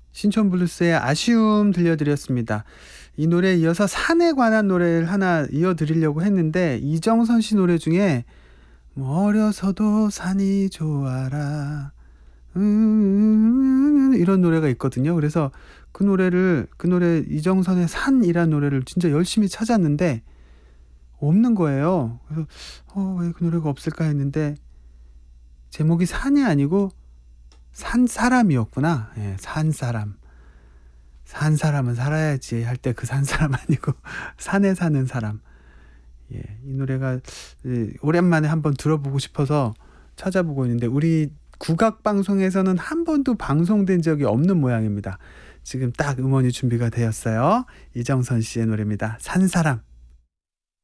신촌블루스의 아쉬움 들려드렸습니다. 이 노래에 이어서 산에 관한 노래를 하나 이어드리려고 했는데 이정선 씨 노래 중에 뭐 어려서도 산이 좋아라 이런 노래가 있거든요. 그래서 그 노래 이정선의 산이라는 노래를 진짜 열심히 찾았는데 없는 거예요. 그래서 왜 그 노래가 없을까 했는데 제목이 산이 아니고 산 사람이었구나. 예, 산 사람. 산 사람은 살아야지 할 때 그 산 사람 아니고 산에 사는 사람. 예, 이 노래가 오랜만에 한번 들어보고 싶어서 찾아보고 있는데 우리 국악 방송에서는 한 번도 방송된 적이 없는 모양입니다. 지금 딱 음원이 준비가 되었어요. 이정선 씨의 노래입니다. 산 사람.